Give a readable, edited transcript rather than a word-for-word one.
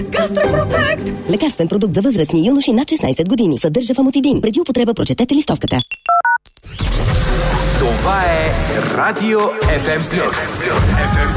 Гастропротект! Лекарствен продукт за възрастни юноши над 16 години. Съдържа фамотидин. Преди употреба прочетете листовката. Това е Радио FM+.